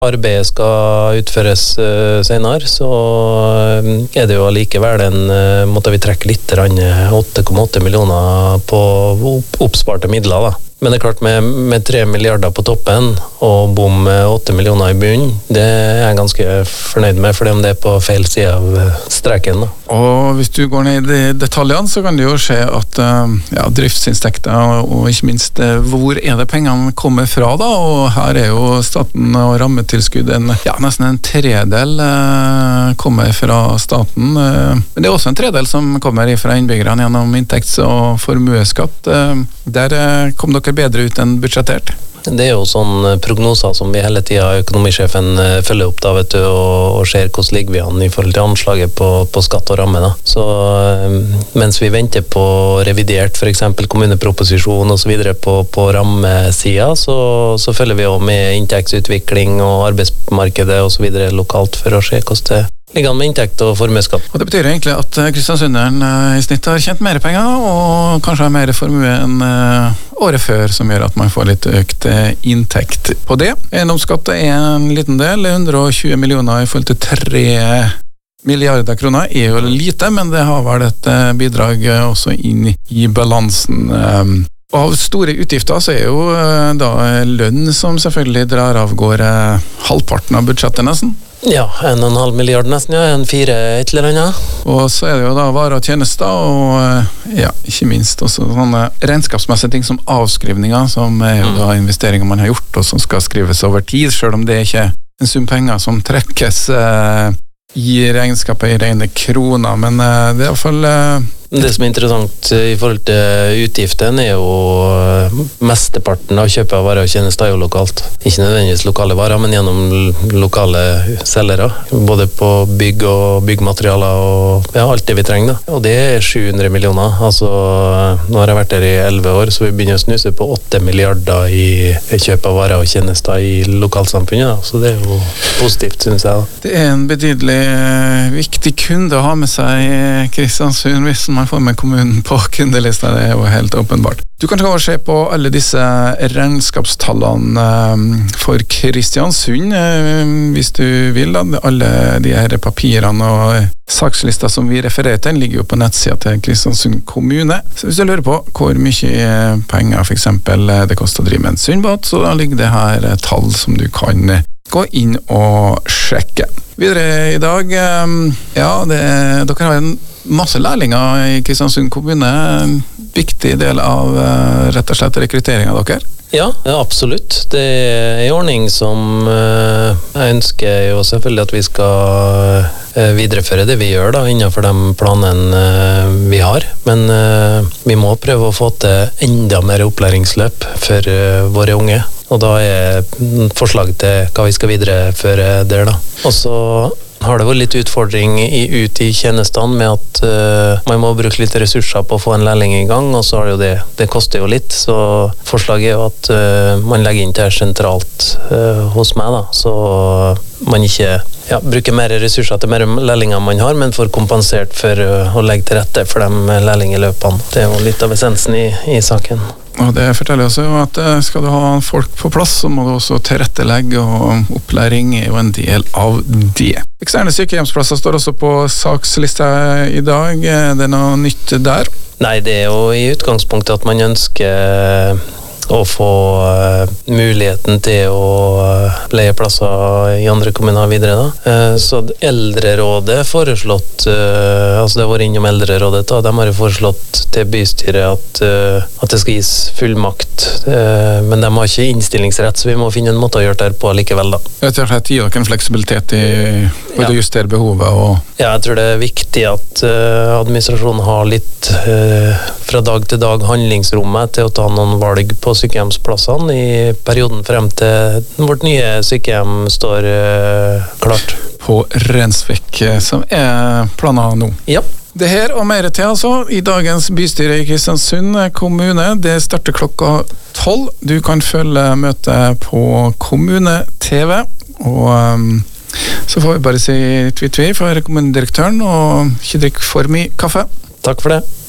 arbeidet skal utføres senere, så det jo allikevel måtte vi trekke litt 8,8 millioner på oppsparte midler da. Men det klart, med 3 milliarder på toppen og bom med 8 millioner i bunnen, det jeg ganske fornøyd med, for det på feil side av streken da. Og hvis du går ned i detaljene, så kan det jo skje at driftsinntekter og ikke minst hvor det pengene kommer fra da, og her jo staten og rammetilskudd nesten en tredel kommer fra staten, men det også en tredel som kommer fra innbyggerne gjennom inntekts- og formueskatt. Der kom dere bedre ut enn budsjettert? Det jo sånn prognoser som vi hele tiden økonomisjefen følger opp da, vet du, og ser hvordan ligger vi an i forhold til anslaget på skatt og ramme da. Så mens vi venter på revidert for eksempel kommuneproposisjon og så videre på rammesida, så følger vi også med inntektsutvikling og arbeidsmarkedet og så videre lokalt for å se hvordan det ligger an med inntekt og formuesskatt. Og det betyr egentlig at Kristiansunderen i snitt har tjent mer penger og kanskje har mer formue enn året før, som gjør at man får litt økt inntekt på det. Eiendomsskatt en liten del, 120 millioner i forhold til 3 milliarder kroner jo lite, men det har vel et bidrag også inn i balansen. Av store utgifter så jo da lønn som selvfølgelig drar av gårde halvparten av budsjettet nesten. Ja, 1,5 milliard nesten, ja, 4 et eller annet. Og så det jo da varer og tjenester, og ikke minst også sånne regnskapsmessige ting som avskrivninger, som jo da investeringer man har gjort, og som skal skrives over tid, selv om det ikke en sum penger som trekkes i regnskapet i rene kroner, men det I hvert fall Det som interessant i forhold til utgiftene jo mesteparten av kjøpet av varer og tjenester jo lokalt. Ikke nødvendigvis lokale varer, men gjennom lokale selgere. Både på bygg og byggmaterialer og alt det vi trenger. Da. Og det 700 millioner. Altså, nå har jeg vært der i 11 år, så vi begynner å snuse på 8 milliarder i kjøp av varer og tjenester i lokalsamfunnet. Da. Så det jo positivt, synes jeg. Da. Det en betydelig viktig kunde å ha med seg i Kristiansund hvis man får med kommunen på kundelista, det jo helt åpenbart. Du kan ta og se på alle disse regnskapstallene for Kristiansund, hvis du vil. Da. Alle de her papirene og sakslista som vi refererer til, ligger jo på nettsida til Kristiansund kommune. Så hvis du lurer på hvor mye penger for eksempel det koster å drive med en sundbåt, så da ligger det her tall som du kan gå inn og sjekke. Videre i dag, dere har en masse lærlinger i Kristiansund kommune, en viktig del av rett og slett rekrutteringen av dere. Ja, absolutt. Det en ordning som jeg ønsker jo selvfølgelig at vi skal videreføre det vi gjør da, innenfor de planene vi har. Men vi må prøve å få til enda mer opplæringsløp for våre unge. Og da forslaget til hva vi skal videreføre der da. Og så har det vært litt utfordring ut i tjenestene med at man må bruke litt ressurser på å få en lærling i gang, og så har det koster jo litt, så forslaget jo at man legger inn det sentralt hos meg da, så man ikke bruker mer ressurser til mer lærlinger man har, men får kompensert for å legge til rette for de lærlingeløpene. Det jo litt av essensen i saken. Og det forteller også at skal du ha folk på plass, så må du også tilrettelegge, og opplæring jo en del av det. Eksterne sykehjemsplasser står også på sakslista i dag. Det noe nytt der? Nei, det jo i utgangspunktet at man ønsker å få muligheten til å leie plasser i andre kommuner videre da. Så Eldrerådet foreslått, altså det har vært innom Eldrerådet da, de har foreslått til bystyret at det skal gis fullmakt, men de har ikke innstillingsrett, så vi må finne en måte å gjøre det på likevel da. Jeg tror det gir dere en fleksibilitet i å justere behovet og... Ja, jeg tror det viktig at administrasjonen har litt fra dag til dag handlingsrommet til å ta noen valg på sykehjemsplassene i perioden frem til vårt nye sykehjem står klart. På Rensvik, som planer nå. Ja. Det her og mer til altså i dagens bystyre i Kristiansund kommune. Det starter klokka 12. Du kan følge møtet på Kommune-TV, og så får vi bare si tvi-tvi for kommunedirektøren, og ikke drikk for mye kaffe. Takk for det.